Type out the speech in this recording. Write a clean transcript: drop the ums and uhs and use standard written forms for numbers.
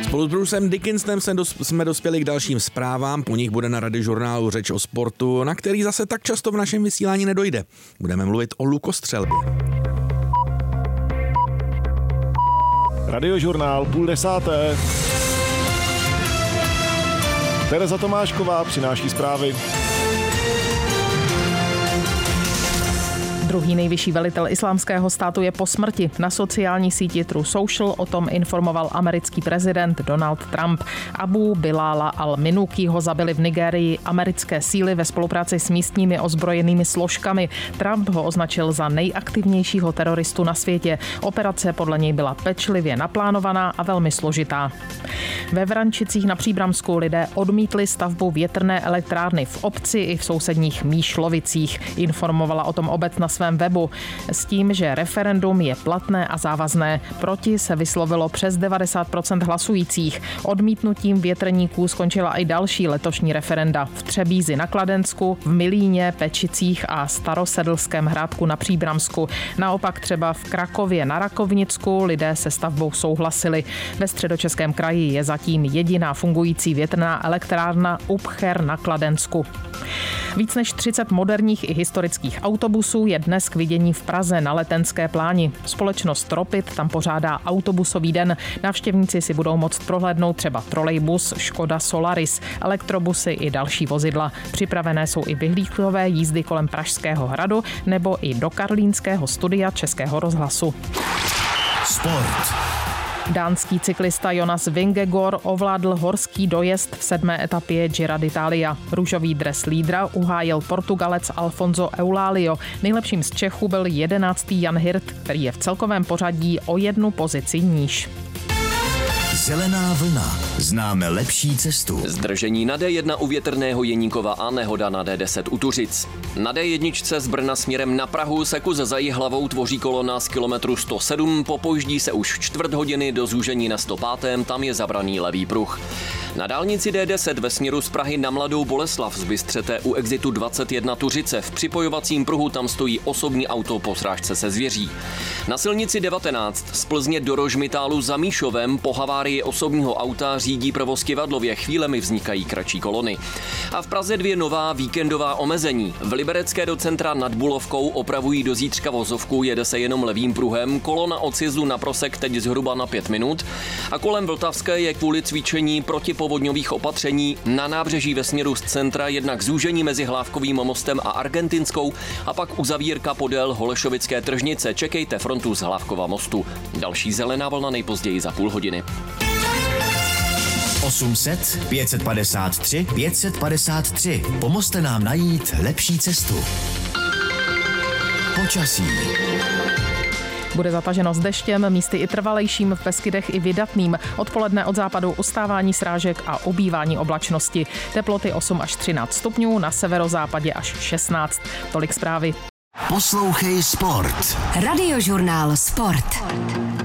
Spolu s Brucem Dickinsonem jsme dospěli k dalším zprávám, po nich bude na Radiožurnálu řeč o sportu, na který zase tak často v našem vysílání nedojde. Budeme mluvit o lukostřelbě. Radiožurnál 9:30. Tereza Tomášková přináší zprávy. Druhý nejvyšší velitel islámského státu je po smrti. Na sociální síti Truth Social o tom informoval americký prezident Donald Trump. Abu Bilala al-Minukiho zabili v Nigérii americké síly ve spolupráci s místními ozbrojenými složkami. Trump ho označil za nejaktivnějšího teroristu na světě. Operace podle něj byla pečlivě naplánovaná a velmi složitá. Ve Vrančicích na Příbramsku lidé odmítli stavbu větrné elektrárny v obci i v sousedních Míšlovicích. Informovala o tom obec na svém webu s tím, že referendum je platné a závazné. Proti se vyslovilo přes 90% hlasujících. Odmítnutím větrníků skončila i další letošní referenda v Třebízi na Kladensku, v Milíně, Pečicích a Starosedlském Hrádku na Příbramsku. Naopak třeba v Krakově na Rakovnicku lidé se stavbou souhlasili. Ve Středočeském kraji je zatím jediná fungující větrná elektrárna Upcher na Kladensku. Víc než 30 moderních i historických autobusů je dnes k vidění v Praze na Letenské pláni. Společnost Tropit tam pořádá autobusový den. Návštěvníci si budou moct prohlédnout třeba trolejbus Škoda Solaris, elektrobusy i další vozidla. Připravené jsou i vyhlídkové jízdy kolem Pražského hradu nebo i do karlínského studia Českého rozhlasu. Sport. Dánský cyklista Jonas Vingegaard ovládl horský dojezd v 7. etapě Giro d'Italia. Růžový dres lídra uhájil Portugalec Alfonso Eulálio. Nejlepším z Čechů byl 11. Jan Hirt, který je v celkovém pořadí o 1 pozici níž. Zelená vlna. Známe lepší cestu. Zdržení na D1 u Větrného Jeníkova a nehoda na D10 u Tuřic. Na D1 z Brna směrem na Prahu se kus za Jihlavou tvoří kolona z kilometru 107, popoždí se už čtvrt hodiny do zúžení na 105. Tam je zabraný levý pruh. Na dálnici D10 ve směru z Prahy na Mladou Boleslav zbystřete u exitu 21 Tuřice. V připojovacím pruhu tam stojí osobní auto po srážce se zvěří. Na silnici 19 z Plzně do Rožmitálu za Míšovem po havárii osobního auta řídí provoz kivadlově, chvílemi vznikají kratší kolony. A v Praze 2 nová víkendová omezení. V Liberecké do centra nad Bulovkou opravují do zítřka vozovku, jede se jenom levým pruhem, kolona od sjezdu na Prosek teď zhruba na 5 minut a kolem Vltavské je kvůli cvičení protipovodňových opatření na nábřeží ve směru z centra jednak zúžení mezi Hlávkovým mostem a Argentinskou a pak uzavírka podél Holešovické tržnice. Čekejte frontu z Hlávkova mostu. Další zelená vlna nejpozději za půl hodiny. 800 553 553. Pomozte nám najít lepší cestu. Počasí. Bude zataženo s deštěm, místy i trvalejším, v Beskydech i vydatným. Odpoledne od západu ustávání srážek a ubývání oblačnosti. Teploty 8 až 13 stupňů, na severozápadě až 16. Tolik zprávy. Poslouchej Sport. Radiožurnál Sport.